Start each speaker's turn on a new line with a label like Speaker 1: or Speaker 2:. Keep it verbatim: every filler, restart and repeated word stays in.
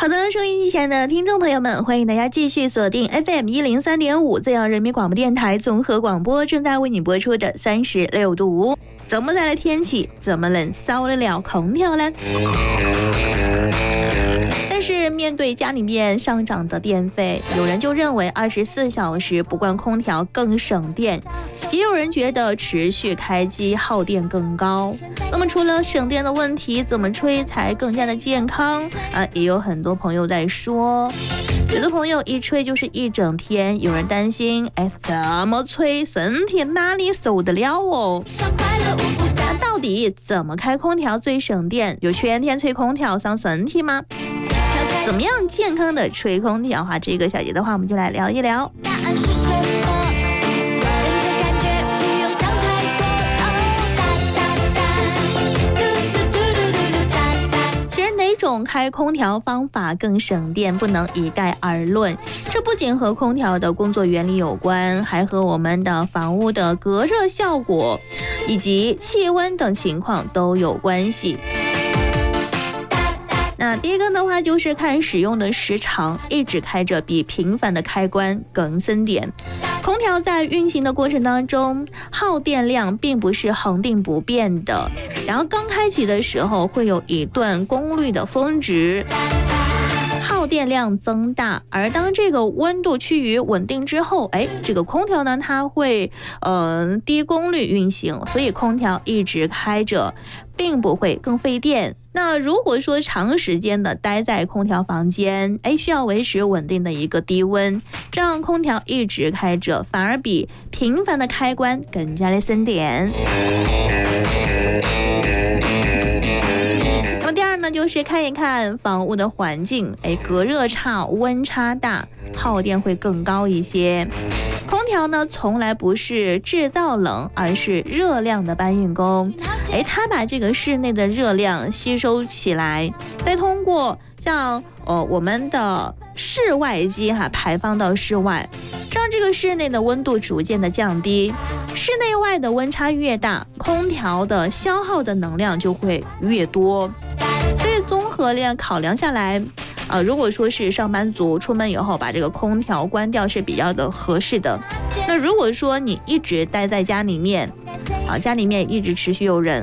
Speaker 1: 好的，收音机前的听众朋友们，欢迎大家继续锁定 F M 一零三点五 浙江人民广播电台综合广播，正在为你播出的三十六度。这么热的天气，怎么能少得了空调呢？但是面对家里面上涨的电费，有人就认为二十四小时不关空调更省电，也有人觉得持续开机耗电更高。那么除了省电的问题，怎么吹才更加的健康啊？也有很多朋友在说，有的朋友一吹就是一整天，有人担心，哎，怎么吹身体哪里受得了哦？那到底怎么开空调最省电？有全天吹空调伤身体吗？怎么样健康的吹空调哈？这个小节的话，我们就来聊一聊。答案是什么？跟着感觉，不用想太多。其实哪种开空调方法更省电，不能一概而论。这不仅和空调的工作原理有关，还和我们的房屋的隔热效果以及气温等情况都有关系。那第一个的话就是看使用的时长，一直开着比频繁的开关更省电。空调在运行的过程当中，耗电量并不是恒定不变的，然后刚开启的时候会有一段功率的峰值，耗电量增大，而当这个温度趋于稳定之后，哎，这个空调呢，它会呃低功率运行，所以空调一直开着，并不会更费电。那如果说长时间的待在空调房间，哎，需要维持稳定的一个低温，这样空调一直开着，反而比频繁的开关更加的省电。那么第二呢，就是看一看房屋的环境，哎，隔热差、温差大，耗电会更高一些。空调呢，从来不是制造冷，而是热量的搬运工。哎，它把这个室内的热量吸收起来，再通过像呃我们的室外机哈排放到室外，让这个室内的温度逐渐的降低。室内外的温差越大，空调的消耗的能量就会越多。所以综合量考量下来，呃，如果说是上班族出门以后把这个空调关掉是比较的合适的。那如果说你一直待在家里面，啊，家里面一直持续有人